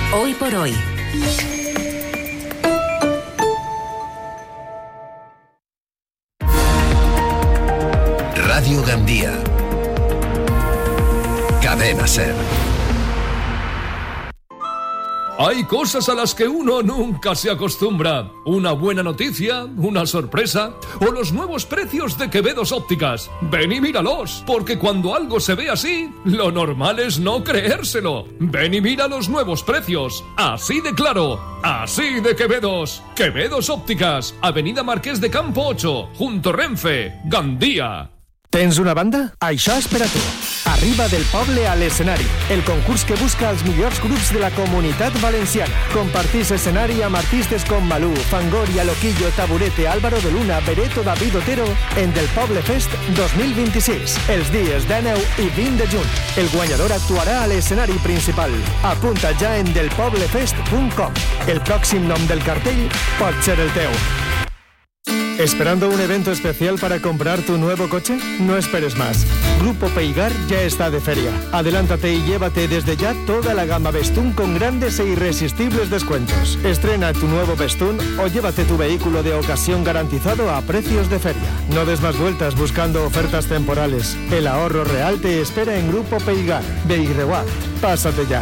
Hoy por hoy. Radio Gandía. Cadena SER. Hay cosas a las que uno nunca se acostumbra. Una buena noticia, una sorpresa o los nuevos precios de Quevedos Ópticas. Ven y míralos, porque cuando algo se ve así, lo normal es no creérselo. Ven y mira los nuevos precios. Así de claro, así de Quevedos. Quevedos Ópticas, Avenida Marqués de Campo 8, junto Renfe, Gandía. Tens una banda? Això és per a tu. Arriba del poble a l'escenari, el concurs que busca els millors grups de la comunitat valenciana. Compartís escenari amb artistes com Malú, Fangoria, Loquillo, Taburete, Álvaro de Luna, Bereto, David Otero en Del Poble Fest 2026, els dies 19 i 20 de juny. El guanyador actuarà a l'escenari principal. Apunta ja en delpoblefest.com. El pròxim nom del cartell pot ser el teu. ¿Esperando un evento especial para comprar tu nuevo coche? No esperes más. Grupo Peigar ya está de feria. Adelántate y llévate desde ya toda la gama Bestún con grandes e irresistibles descuentos. Estrena tu nuevo Bestún o llévate tu vehículo de ocasión garantizado a precios de feria. No des más vueltas buscando ofertas temporales. El ahorro real te espera en Grupo Peigar. Beirreguat. Pásate ya.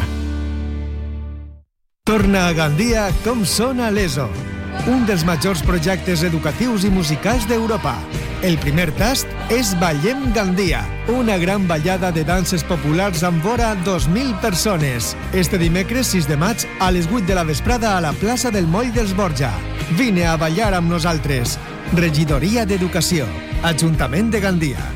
Torna a Gandia com sona l'ESO. Un dels majors projectes educatius i musicals d'Europa. El primer tast és Ballem Gandia, una gran ballada de danses populars amb vora 2.000 persones. Este dimecres 6 de maig a les 8 de la vesprada a la plaça del Moll dels Borja. Vine a ballar amb nosaltres. Regidoria d'Educació, Ajuntament de Gandia.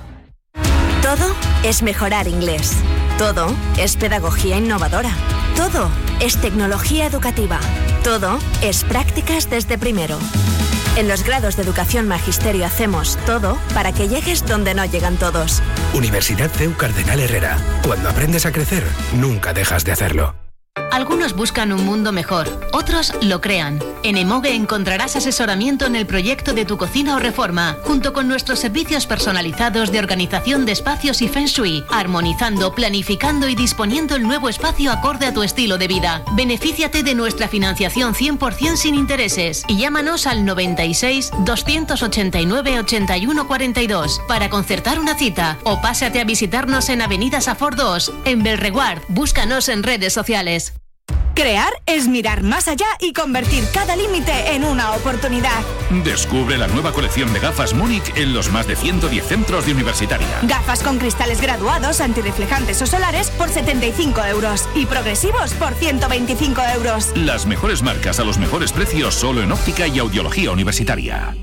Todo es mejorar inglés. Todo es pedagogía innovadora. Todo es tecnología educativa. Todo es prácticas desde primero. En los grados de Educación Magisterio hacemos todo para que llegues donde no llegan todos. Universidad CEU Cardenal Herrera. Cuando aprendes a crecer, nunca dejas de hacerlo. Algunos buscan un mundo mejor, otros lo crean. En Emoge encontrarás asesoramiento en el proyecto de tu cocina o reforma, junto con nuestros servicios personalizados de organización de espacios y Feng Shui, armonizando, planificando y disponiendo el nuevo espacio acorde a tu estilo de vida. Benefíciate de nuestra financiación 100% sin intereses y llámanos al 96 289 81 42 para concertar una cita o pásate a visitarnos en Avenida Safor 2, en Belreguard. Búscanos en redes sociales. Crear es mirar más allá y convertir cada límite en una oportunidad. Descubre la nueva colección de gafas Múnich en los más de 110 centros de Universitaria. Gafas con cristales graduados, antirreflejantes o solares por 75 euros y progresivos por 125 euros. Las mejores marcas a los mejores precios solo en óptica y audiología universitaria.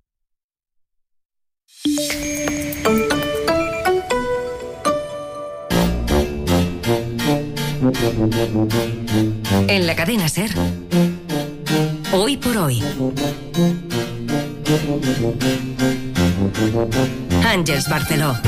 En la cadena SER, Hoy por Hoy. Àngels Barceló.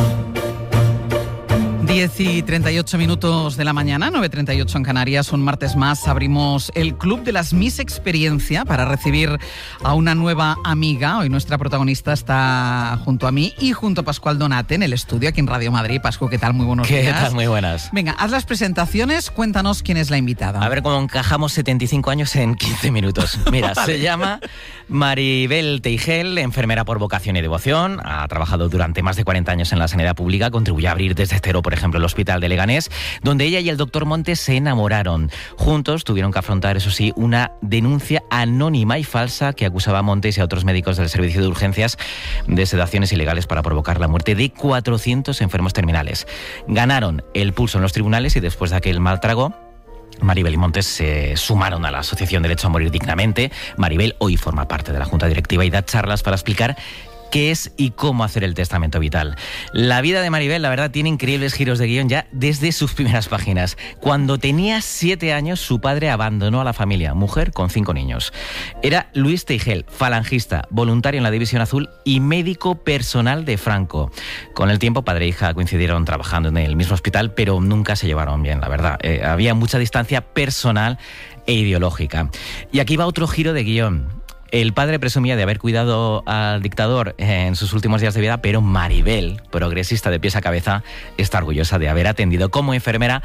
10 y 38 minutos de la mañana, 9:38 en Canarias. Un martes más abrimos el Club de las Miss Experiencia para recibir a una nueva amiga. Hoy nuestra protagonista está junto a mí y junto a Pascual Donate en el estudio aquí en Radio Madrid. Pascu, ¿qué tal? Muy buenos días. ¿Qué tal? Muy buenas. Venga, haz las presentaciones, cuéntanos quién es la invitada. A ver cómo encajamos 75 años en 15 minutos. Mira, vale. Se llama Maribel Teigel, enfermera por vocación y devoción. Ha trabajado durante más de 40 años en la sanidad pública, contribuyó a abrir desde cero, por ejemplo, el Hospital de Leganés, donde ella y el doctor Montes se enamoraron. Juntos tuvieron que afrontar, eso sí, una denuncia anónima y falsa que acusaba a Montes y a otros médicos del servicio de urgencias de sedaciones ilegales para provocar la muerte de 400 enfermos terminales. Ganaron el pulso en los tribunales y después de aquel mal trago, Maribel y Montes se sumaron a la Asociación Derecho a Morir Dignamente. Maribel hoy forma parte de la Junta Directiva y da charlas para explicar qué es y cómo hacer el testamento vital. La vida de Maribel, la verdad, tiene increíbles giros de guión ya desde sus primeras páginas. Cuando tenía 7 años, su padre abandonó a la familia, mujer con 5 niños. Era Luis Teigel, falangista, voluntario en la División Azul y médico personal de Franco. Con el tiempo, padre e hija coincidieron trabajando en el mismo hospital, pero nunca se llevaron bien, la verdad. Había mucha distancia personal e ideológica. Y aquí va otro giro de guión. El padre presumía de haber cuidado al dictador en sus últimos días de vida, pero Maribel, progresista de pies a cabeza, está orgullosa de haber atendido como enfermera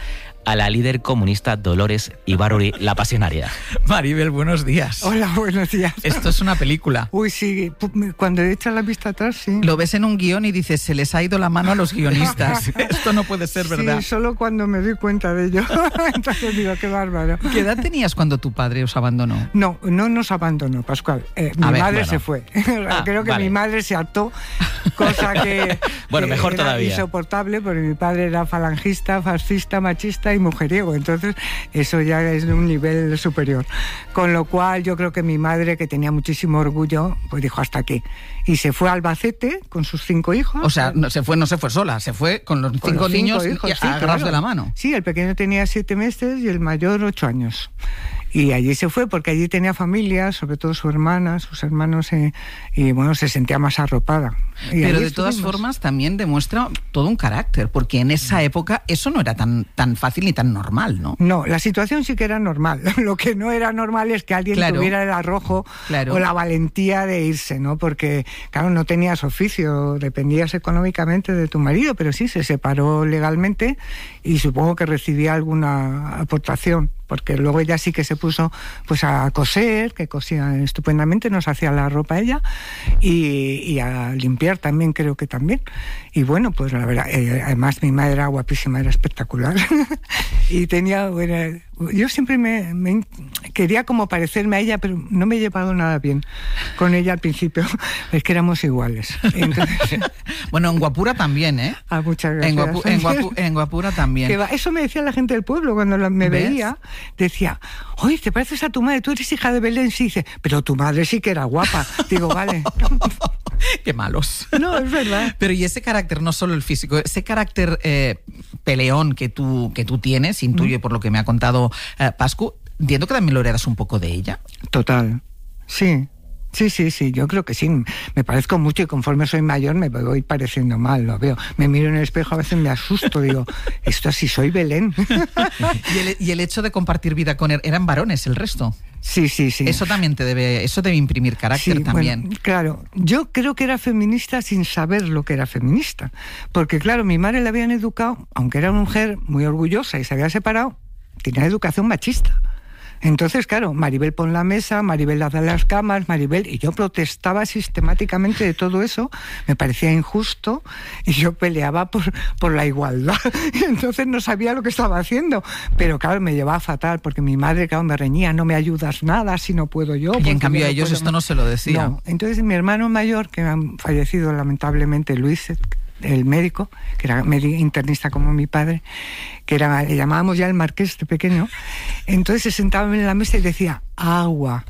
a la líder comunista Dolores Ibárruri, la pasionaria. Maribel, buenos días. Hola, buenos días. Esto es una película. Uy, sí, cuando he hecho la vista atrás, sí. Lo ves en un guión y dices, se les ha ido la mano a los guionistas. Esto no puede ser verdad. Sí, solo cuando me doy cuenta de ello. Entonces digo, qué bárbaro. ¿Qué edad tenías cuando tu padre os abandonó? No nos abandonó, Pascual. Mi madre se fue. Creo que mi madre se hartó, cosa que, bueno, que mejor era todavía. Insoportable, porque mi padre era falangista, fascista, machista y mujeriego. Entonces, eso ya es de un nivel superior. Con lo cual, yo creo que mi madre, que tenía muchísimo orgullo, pues dijo hasta aquí. Y se fue a Albacete con sus 5 hijos. O sea, no se fue sola, se fue con los 5 niños hijos, agarrados de la mano. Sí, el pequeño tenía 7 meses y el mayor 8 años. Y allí se fue porque allí tenía familia, sobre todo su hermana, sus hermanos, y bueno, se sentía más arropada. Pero de todas formas también demuestra todo un carácter, porque en esa época eso no era tan fácil ni tan normal, ¿no? No, la situación sí que era normal. Lo que no era normal es que alguien tuviera el arrojo o la valentía de irse, ¿no? Porque, claro, no tenías oficio, dependías económicamente de tu marido, pero sí, se separó legalmente y supongo que recibía alguna aportación, porque luego ella sí que se puso pues a coser, que cosía estupendamente, nos hacía la ropa ella, y a limpiar también, creo que también. Y bueno, pues la verdad, además mi madre era guapísima, era espectacular. Y tenía, bueno, yo siempre me quería como parecerme a ella, pero no me he llevado nada bien con ella al principio, es que éramos iguales. Entonces, bueno, en Guapura también, ¿eh? Muchas gracias. En Guapura también. Eso me decía la gente del pueblo cuando me veía, decía, oye, ¿te pareces a tu madre? Tú eres hija de Belén, sí, dice, pero tu madre sí que era guapa. Digo, vale. Qué malos. No, es verdad. Pero y ese carácter, no solo el físico, ese carácter peleón que tú tienes, intuyo por lo que me ha contado Pascu, entiendo que también lo heredas un poco de ella. Total, sí. Sí, yo creo que sí. Me parezco mucho y conforme soy mayor me voy pareciendo mal, lo veo. Me miro en el espejo, a veces me asusto, digo, esto sí soy Belén. ¿Y el hecho de compartir vida con él, eran varones el resto? Sí. Eso también debe imprimir carácter también. Bueno, claro, yo creo que era feminista sin saber lo que era feminista. Porque claro, mi madre la habían educado, aunque era una mujer muy orgullosa y se había separado, tenía educación machista. Entonces, claro, Maribel pon la mesa, Maribel hace las camas, Maribel... Y yo protestaba sistemáticamente de todo eso, me parecía injusto, y yo peleaba por la igualdad. Y entonces no sabía lo que estaba haciendo. Pero claro, me llevaba fatal, porque mi madre, claro, me reñía, no me ayudas nada si no puedo yo. Y en cambio a ellos esto no se lo decía. No. Entonces mi hermano mayor, que ha fallecido lamentablemente, Luis, el médico, que era internista como mi padre, que era, le llamábamos ya el marqués de pequeño, entonces se sentaba en la mesa y decía, agua.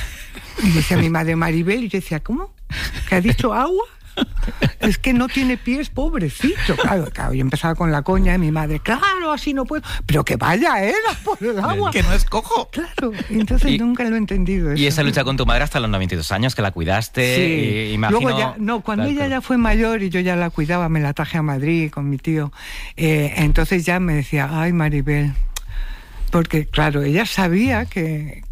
Y decía mi madre, Maribel, y yo decía, ¿cómo? ¿Que ha dicho agua? Es que no tiene pies, pobrecito. Claro, yo empezaba con la coña de mi madre, claro, así no puedo, pero que vaya era por el agua, que no es cojo. Claro, entonces nunca lo he entendido eso. Y esa lucha con tu madre hasta los 92 años, que la cuidaste. Sí. Imagino... Luego ya, cuando ella ya fue mayor y yo ya la cuidaba, me la traje a Madrid con mi tío, entonces ya me decía, ay, Maribel, porque claro, ella sabía que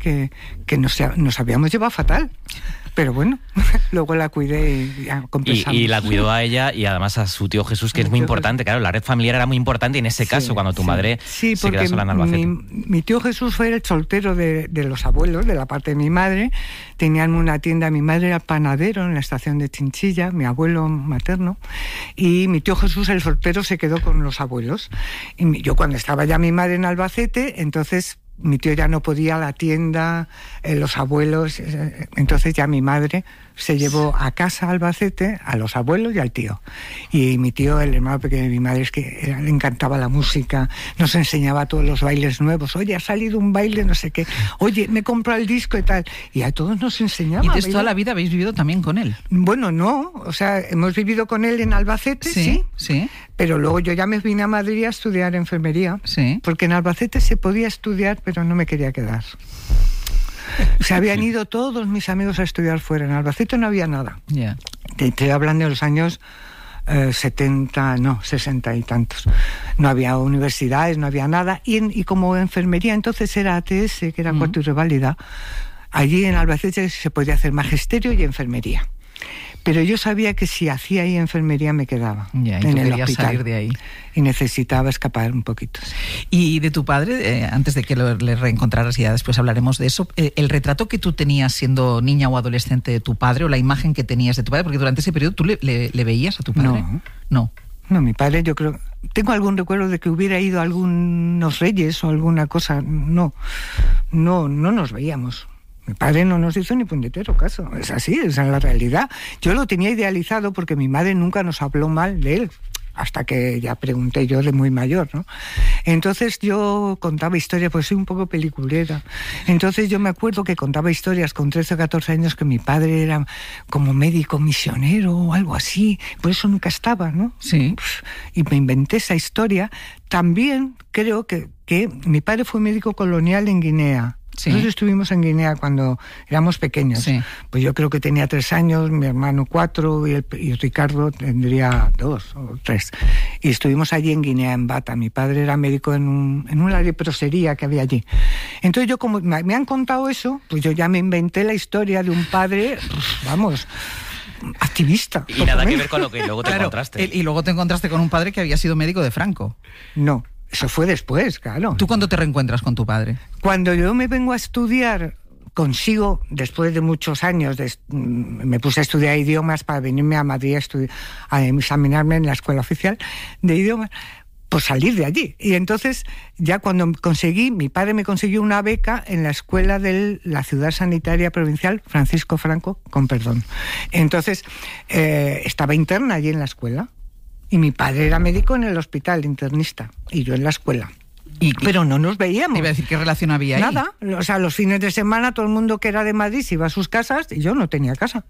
nos habíamos llevado fatal. Pero bueno, luego la cuidé y ya compensamos. Y la cuidó a ella y además a su tío Jesús, que es muy importante. Claro, la red familiar era muy importante en ese caso, cuando tu madre se queda sola en Albacete. Mi tío Jesús fue el soltero de los abuelos, de la parte de mi madre. Tenían una tienda, mi madre era panadero en la estación de Chinchilla, mi abuelo materno, y mi tío Jesús, el soltero, se quedó con los abuelos. Y yo cuando estaba ya mi madre en Albacete, entonces... Mi tío ya no podía, la tienda, los abuelos, entonces ya mi madre se llevó a casa a Albacete a los abuelos y al tío. Y mi tío, el hermano pequeño de mi madre, es que le encantaba la música, nos enseñaba todos los bailes nuevos. Oye, ha salido un baile, no sé qué. Oye, me compró el disco y tal. Y a todos nos enseñaba. ¿Y entonces toda la vida habéis vivido también con él? Bueno, no. O sea, hemos vivido con él en Albacete, sí. Pero luego yo ya me vine a Madrid a estudiar enfermería. Sí. Porque en Albacete se podía estudiar, pero no me quería quedar. Se habían ido todos mis amigos a estudiar fuera. En Albacete no había nada. Yeah. Te estoy hablando de los años 60 y tantos. No había universidades, no había nada. Y como enfermería entonces era ATS, que era cuarto y reválida, allí en Albacete se podía hacer magisterio y enfermería. Pero yo sabía que si hacía ahí enfermería me quedaba ya, y en el hospital. Salir de ahí. Y necesitaba escapar un poquito. Y de tu padre, antes de que le reencontraras, y ya después hablaremos de eso, el retrato que tú tenías siendo niña o adolescente de tu padre, o la imagen que tenías de tu padre, porque durante ese periodo tú le veías a tu padre. No, mi padre, yo creo... Tengo algún recuerdo de que hubiera ido a algunos reyes o alguna cosa. No nos veíamos. Mi padre no nos hizo ni puñetero caso. Es así, esa es la realidad. Yo lo tenía idealizado porque mi madre nunca nos habló mal de él, hasta que ya pregunté yo de muy mayor, ¿no? Entonces yo contaba historias, pues soy un poco peliculera. Entonces yo me acuerdo que contaba historias con 13 o 14 años que mi padre era como médico misionero o algo así. Por eso nunca estaba, ¿no? Sí. Y me inventé esa historia. También creo que mi padre fue médico colonial en Guinea. Sí. Nosotros estuvimos en Guinea cuando éramos pequeños. Sí. Pues yo creo que tenía 3 años, mi hermano 4 y Ricardo tendría 2 o 3. Y estuvimos allí en Guinea, en Bata. Mi padre era médico en una leprosería que había allí. Entonces yo, como me han contado eso, pues yo ya me inventé la historia de un padre, vamos... activista. Y nada que ver con lo que luego te encontraste. Y luego te encontraste con un padre que había sido médico de Franco. No. Eso fue después, claro. ¿Tú cuándo te reencuentras con tu padre? Cuando yo me vengo a estudiar, consigo, después de muchos años, me puse a estudiar idiomas para venirme a Madrid a examinarme en la escuela oficial de idiomas, pues salir de allí. Y entonces, ya cuando mi padre me consiguió una beca en la escuela de la Ciudad Sanitaria Provincial Francisco Franco, con perdón. Entonces, estaba interna allí en la escuela. Y mi padre era médico en el hospital, internista, y yo en la escuela. Pero no nos veíamos. Iba a decir, ¿qué relación había ahí? Nada. O sea, los fines de semana todo el mundo que era de Madrid se iba a sus casas y yo no tenía casa.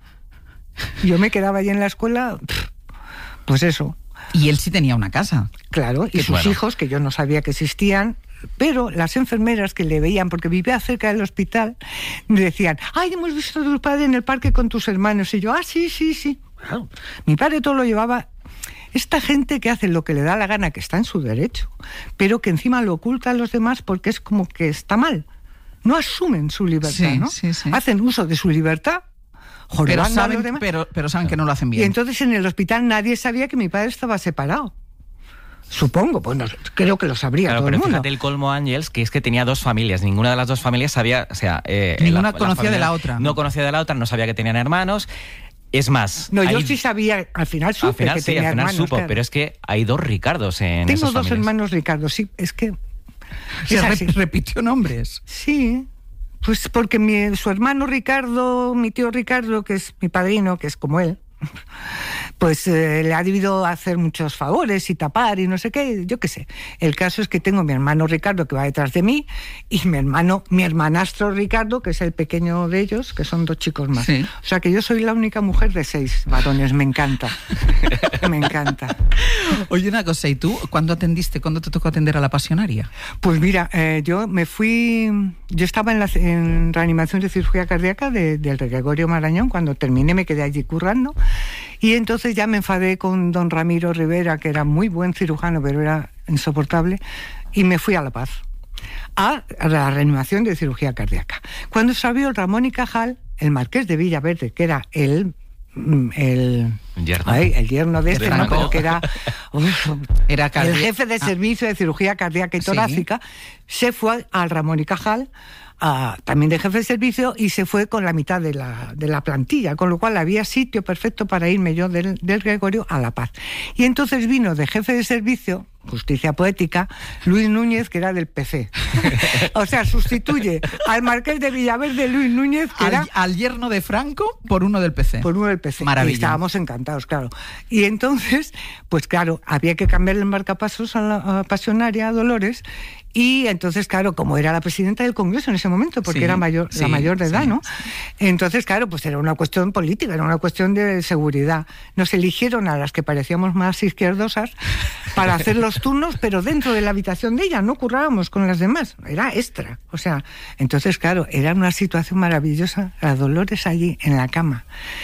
Yo me quedaba allí en la escuela, pues eso. Y él sí tenía una casa. Claro, y sus hijos, que yo no sabía que existían, pero las enfermeras que le veían, porque vivía cerca del hospital, me decían, ¡ay, hemos visto a tu padre en el parque con tus hermanos! Y yo, sí. Claro. Mi padre todo lo llevaba... Esta gente que hace lo que le da la gana, que está en su derecho, pero que encima lo oculta a los demás porque es como que está mal. No asumen su libertad, ¿no? Sí. Hacen uso de su libertad, jorobando a los demás. Pero saben que no lo hacen bien. Y entonces en el hospital nadie sabía que mi padre estaba separado. Supongo, bueno, creo que lo sabría todo el mundo. Fíjate el colmo, Ángels, que es que tenía 2 familias. Ninguna de las 2 familias sabía... O sea, ninguna conocía de la otra. No conocía de la otra, no sabía que tenían hermanos... Es más... No, yo sí sabía, al final supe que tenía hermanos. Supo, claro. Pero es que hay 2 Ricardos en Tengo esas 2 familias. hermanos Ricardos, sí, es que... repitió nombres. Sí, pues porque su hermano Ricardo, mi tío Ricardo, que es mi padrino, que es como él, pues le ha debido hacer muchos favores y tapar y no sé qué, yo qué sé. El caso es que tengo mi hermano Ricardo que va detrás de mí y mi hermanastro Ricardo, que es el pequeño de ellos, que son 2 chicos más. Sí. O sea que yo soy la única mujer de 6 varones, me encanta. Me encanta. Oye, una cosa, ¿y tú cuándo atendiste, cuándo te tocó atender a la pasionaria? Pues mira, yo estaba en reanimación de cirugía cardíaca del Gregorio Marañón. Cuando terminé me quedé allí currando y entonces ya me enfadé con don Ramiro Rivera, que era muy buen cirujano, pero era insoportable, y me fui a La Paz, a la reanimación de cirugía cardíaca. Cuando salió el Ramón y Cajal, el marqués de Villaverde, que era el yerno de este, ¿no? Pero que era el jefe de servicio de cirugía cardíaca y torácica, se fue al Ramón y Cajal, también de jefe de servicio, y se fue con la mitad de la plantilla, con lo cual había sitio perfecto para irme yo del Gregorio a La Paz. Y entonces vino de jefe de servicio, justicia poética, Luis Núñez, que era del PC. O sea, sustituye al marqués de Villaverde, Luis Núñez, que era... Al yerno de Franco por uno del PC. Por uno del PC. Maravilla. Y estábamos encantados, claro. Y entonces, pues claro, había que cambiar el marcapasos a la pasionaria, a Dolores, y entonces, claro, como era la presidenta del Congreso en ese momento, porque era la mayor de edad, ¿no? Entonces, claro, pues era una cuestión política, era una cuestión de seguridad. Nos eligieron a las que parecíamos más izquierdosas para hacer los turnos, pero dentro de la habitación de ella, no currábamos con las demás, era extra. O sea, entonces, claro, era una situación maravillosa, la Dolores allí en la cama.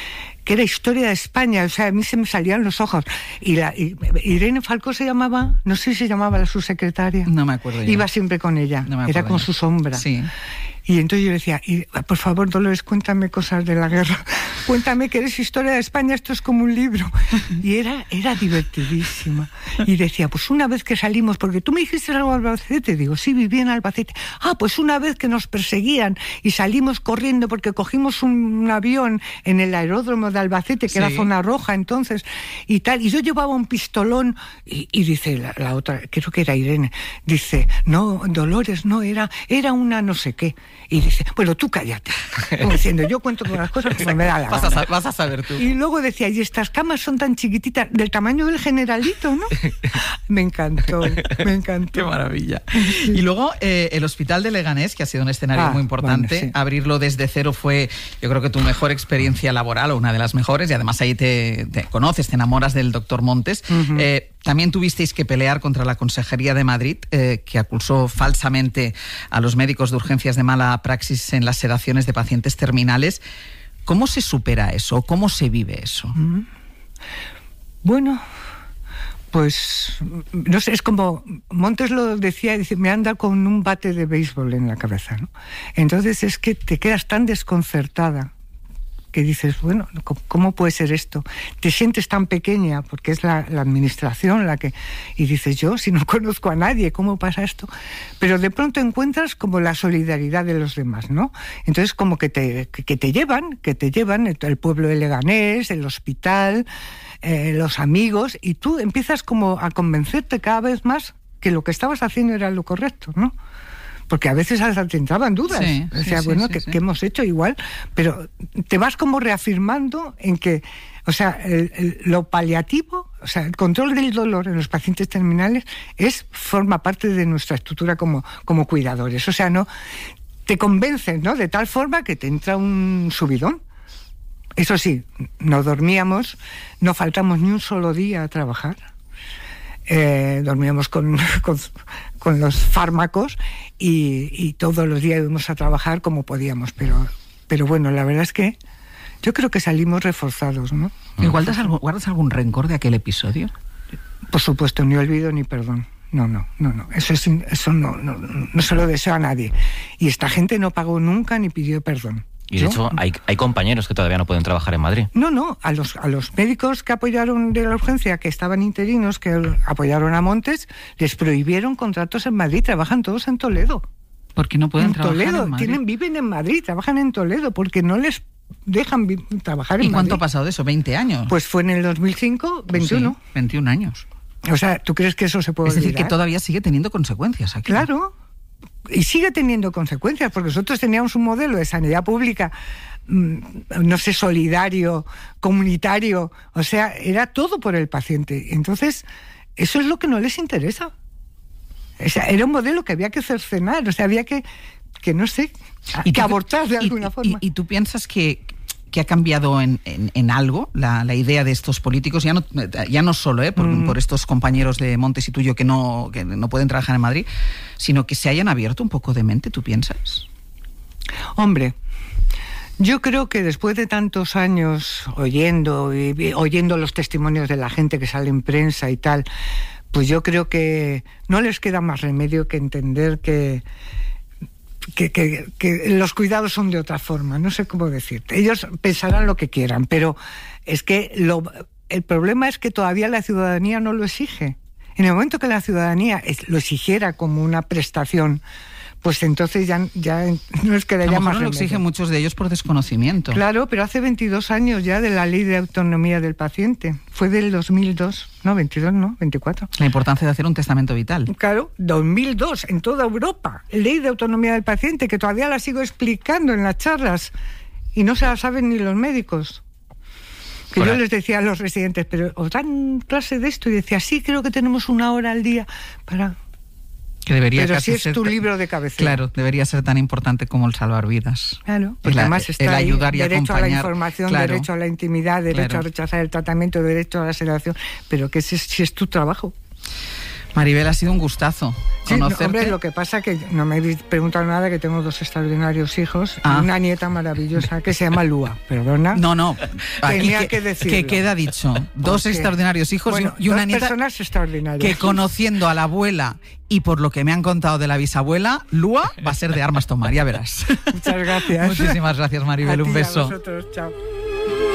que era Historia de España, o sea, a mí se me salían los ojos. Y Irene Falcó se llamaba, no sé si se llamaba la subsecretaria. No me acuerdo yo. Iba siempre con ella, era con su sombra. Sí. Y entonces yo decía, por favor, Dolores, cuéntame cosas de la guerra. Cuéntame que eres Historia de España, esto es como un libro. Y era divertidísima. Y decía, pues una vez que salimos, porque tú me dijiste algo de Albacete, digo, sí, viví en Albacete. Pues una vez que nos perseguían y salimos corriendo porque cogimos un avión en el aeródromo de Albacete, que era zona roja entonces, y tal, y yo llevaba un pistolón, y dice la otra, creo que era Irene, dice, no, Dolores, no, era una no sé qué. Y dice, bueno, tú cállate. Como diciendo, yo cuento con las cosas como me da la gana. Vas a saber tú. Y luego decía, y estas camas son tan chiquititas, del tamaño del Generalito, ¿no? Me encantó. Qué maravilla. Sí. Y luego el Hospital de Leganés, que ha sido un escenario muy importante. Bueno, sí. Abrirlo desde cero fue, yo creo que tu mejor experiencia laboral, o una de las mejores, y además ahí te conoces, te enamoras del doctor Montes. Uh-huh. También tuvisteis que pelear contra la Consejería de Madrid, que acusó falsamente a los médicos de urgencias de mala praxis en las sedaciones de pacientes terminales. ¿Cómo se supera eso? ¿Cómo se vive eso? Bueno, pues no sé, es como Montes lo decía, dice, me anda con un bate de béisbol en la cabeza, ¿no? Entonces es que te quedas tan desconcertada que dices, bueno, ¿cómo puede ser esto? Te sientes tan pequeña, porque es la administración la que... Y dices, yo, si no conozco a nadie, ¿cómo pasa esto? Pero de pronto encuentras como la solidaridad de los demás, ¿no? Entonces como que te llevan, el pueblo de Leganés, el hospital, los amigos, y tú empiezas como a convencerte cada vez más que lo que estabas haciendo era lo correcto, ¿no? Porque a veces hasta te entraban dudas. O sea, ¿qué hemos hecho igual? Pero te vas como reafirmando en que, o sea, lo paliativo, o sea, el control del dolor en los pacientes terminales forma parte de nuestra estructura como cuidadores. O sea, no te convencen, ¿no? De tal forma que te entra un subidón. Eso sí, no dormíamos, no faltamos ni un solo día a trabajar. Dormíamos con los fármacos y todos los días íbamos a trabajar como podíamos, pero bueno, la verdad es que yo creo que salimos reforzados, ¿no? ¿Y guardas algún rencor de aquel episodio? Por supuesto, ni olvido ni perdón. No. Eso no se lo deseo a nadie. Y esta gente no pagó nunca ni pidió perdón. Y de hecho hay compañeros que todavía no pueden trabajar en Madrid. No, a los médicos que apoyaron de la urgencia, que estaban interinos, que apoyaron a Montes, les prohibieron contratos en Madrid, trabajan todos en Toledo. ¿Por qué no pueden trabajar Toledo, en Madrid? Viven en Madrid, trabajan en Toledo, porque no les dejan trabajar en Madrid. ¿Y cuánto ha pasado de eso? ¿20 años? Pues fue en el 2005, 21. Sí, 21 años. O sea, ¿tú crees que eso se puede olvidar? Es decir, que todavía sigue teniendo consecuencias aquí. Claro. Y sigue teniendo consecuencias, porque nosotros teníamos un modelo de sanidad pública, no sé, solidario, comunitario, o sea, era todo por el paciente. Entonces, eso es lo que no les interesa. O sea, era un modelo que había que cercenar, o sea, había que no sé, que abortar de alguna forma. ¿Y tú piensas que ha cambiado en algo la idea de estos políticos, ya no solo por estos compañeros de Montes y tuyo que no pueden trabajar en Madrid, sino que se hayan abierto un poco de mente, ¿tú piensas? Hombre, yo creo que después de tantos años oyendo los testimonios de la gente que sale en prensa y tal, pues yo creo que no les queda más remedio que entender que los cuidados son de otra forma, no sé cómo decirte. Ellos pensarán lo que quieran, pero es que el problema es que todavía la ciudadanía no lo exige. En el momento que la ciudadanía lo exigiera como una prestación, pues entonces ya no es que le haya más remedio. Lo exigen muchos de ellos por desconocimiento. Claro, pero hace 22 años ya de la Ley de Autonomía del Paciente. Fue del 2002. No, 22 no, 24. La importancia de hacer un testamento vital. Claro, 2002, en toda Europa. Ley de Autonomía del Paciente, que todavía la sigo explicando en las charlas y no se la saben ni los médicos. Que yo les decía a los residentes, pero ¿os dan clase de esto? Y decía, sí, creo que tenemos 1 hora al día para... Que debería pero si es tu libro de cabecera. Claro, debería ser tan importante como el salvar vidas. Claro, porque además está el ayudar y derecho acompañar. A la información, claro, derecho a la intimidad, derecho a rechazar el tratamiento, derecho a la sedación, pero que si es tu trabajo. Maribel, ha sido un gustazo conocerte. Hombre, lo que pasa que no me habéis preguntado nada, que tengo 2 extraordinarios hijos y una nieta maravillosa que se llama Lua. Perdona. No. Tenía que decirlo. Que queda dicho. 2 extraordinarios hijos y una nieta. 2 personas extraordinarias. Que conociendo a la abuela y por lo que me han contado de la bisabuela, Lua va a ser de armas tomar, ya verás. Muchas gracias. Muchísimas gracias, Maribel. Un beso. A vosotros, chao.